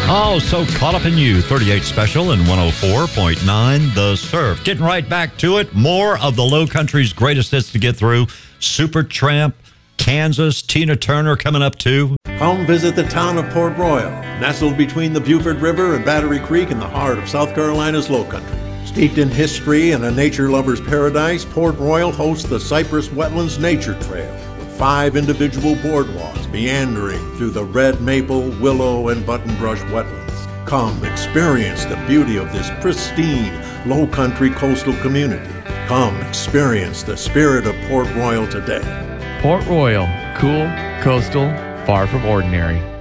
Oh, so caught up in you. 38 Special and 104.9 The Surf. Getting right back to it. More of the Low Country's greatest hits to get through. Supertramp, Kansas, Tina Turner coming up too. Come visit the town of Port Royal, nestled between the Beaufort River and Battery Creek in the heart of South Carolina's Low Country. Steeped in history and a nature lover's paradise, Port Royal hosts the Cypress Wetlands Nature Trail, with 5 individual boardwalks meandering through the red maple, willow, and buttonbrush wetlands. Come experience the beauty of this pristine, low country coastal community. Come experience the spirit of Port Royal today. Port Royal, cool, coastal, far from ordinary.